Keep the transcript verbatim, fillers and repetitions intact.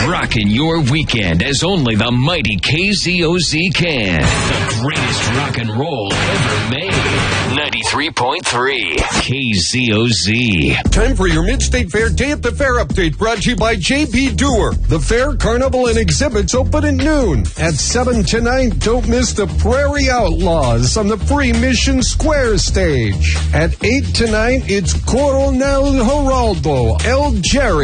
rocking your weekend as only the mighty K Z O Z can. The greatest rock and roll ever made. ninety-three point three K Z O Z. Time for your Mid-State Fair Day at the Fair update, brought to you by J P Dewar. The Fair, Carnival, and exhibits open at noon. At seven tonight, don't miss the Prairie Outlaws on the free Mission Square stage. At eight tonight, it's Coronel Geraldo El Jerry.